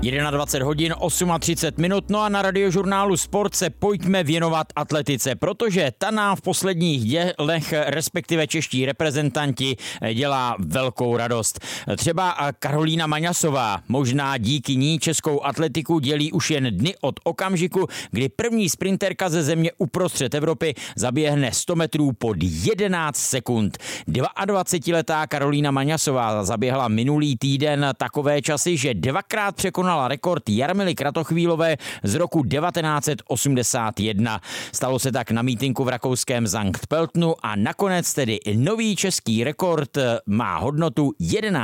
21 hodin 38 minut, no a na Radiožurnálu Sport se pojďme věnovat atletice, protože ta nám v posledních dělech, respektive čeští reprezentanti, dělá velkou radost. Třeba Karolína Maňasová, možná díky ní českou atletiku dělí už jen dny od okamžiku, kdy první sprinterka ze země uprostřed Evropy zaběhne 100 metrů pod 11 sekund. 22letá Karolína Maňasová zaběhla minulý týden takové časy, že dvakrát překonala rekord Jarmily Kratochvílové z roku 1981. Stalo se tak na mítinku v rakouském Sankt Pöltenu a nakonec tedy nový český rekord má hodnotu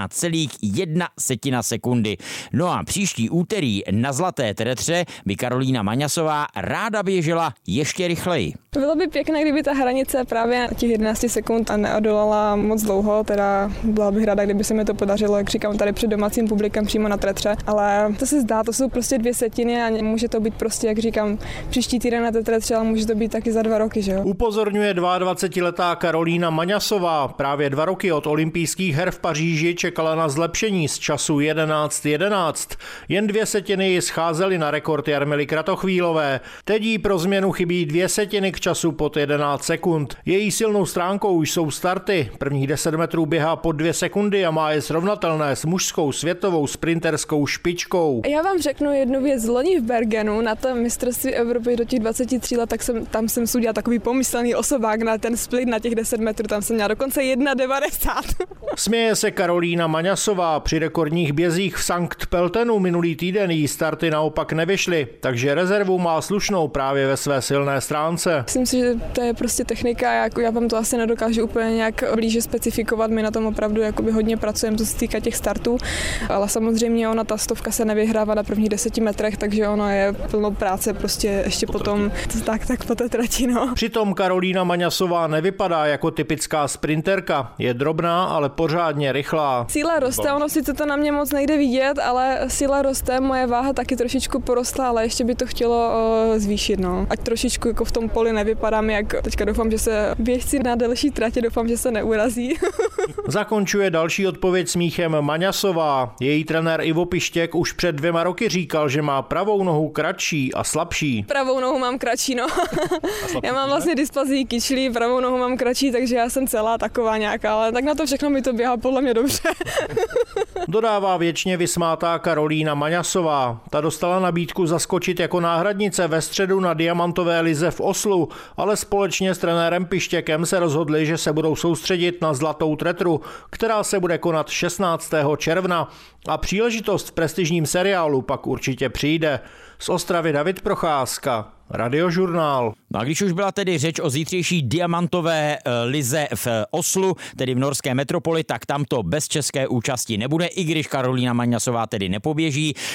11,1 sekundy. No a příští úterý na Zlaté Tertře by Karolína Maňasová ráda běžela ještě rychleji. Bylo by pěkné, kdyby ta hranice právě těch 11 sekund a neodolala moc dlouho, teda byla bych ráda, kdyby se mi to podařilo, jak říkám, tady před domácím publikem přímo na Tertře, ale to se zdá, to jsou prostě 2 setiny a může to být prostě, jak říkám, příští týden na Tertře, ale může to být taky za 2 roky, že jo. Upozorňuje 22letá Karolína Maňasová. Právě 2 roky od olympijských her v Paříži čekala na zlepšení z času 11:11. Jen 2 setiny ji scházely na rekord Jarmily Kratochvílové. Teď jí pro změnu chybí 2 setiny k času pod 11 sekund. Její silnou stránkou už jsou starty. Prvních 10 metrů běhá pod 2 sekundy a má je srovnatelné s mužskou světovou sprinterskou špičkou. Já vám řeknu jednu věc. Loni v Bergenu na tom mistrovství Evropy do těch 23 let, tak tam jsem si udělal takový pomyslný osobák na ten split na těch 10 metrů, tam jsem měla dokonce 1,90. Směje se Karolína Maňasová. Při rekordních bězích v Sankt Pöltenu minulý týden jí starty naopak nevyšly, takže rezervu má slušnou právě ve své silné stránce. Myslím si, že to je prostě technika, já vám to asi nedokážu úplně nějak blíže specifikovat, my na tom opravdu jakoby hodně pracujeme, co se týká těch startů, ale samozřejmě ona ta 100 se nevyhrává na prvních 10 metrech, takže ono je plno práce prostě ještě potom tak po té trati, no. Přitom Karolína Maňasová nevypadá jako typická sprinterka, je drobná, ale pořádně rychlá. Síla roste, ono sice to na mě moc nejde vidět, ale síla roste, moje váha taky trošičku porostla, ale ještě by to chtělo zvýšit, no. Ať trošičku jako v tom poli nevypadám, jak teďka doufám, že se běžci na delší tratě, doufám, že se neurazí. Zakončuje další odpověď smíchem Maňasová. Její trenér Ivo Pištěk už před 2 roky říkal, že má pravou nohu kratší a slabší. Pravou nohu mám kratší, no. Já mám vlastně dysplazii kyčlí, pravou nohu mám kratší, takže já jsem celá taková nějaká, ale tak na to všechno mi to běhá podle mě dobře. Dodává věčně vysmátá Karolína Maňasová. Ta dostala nabídku zaskočit jako náhradnice ve středu na diamantové lize v Oslu, ale společně s trenérem Pištěkem se rozhodli, že se budou soustředit na Zlatou Tetru, která se bude konat 16. června a příležitost v prestižním seriálu pak určitě přijde. Z Ostravy David Procházka, Radiožurnál. No a když už byla tedy řeč o zítřejší diamantové lize v Oslu, tedy v norské metropoli, tak tam to bez české účasti nebude, i když Karolína Maňasová tedy nepoběží.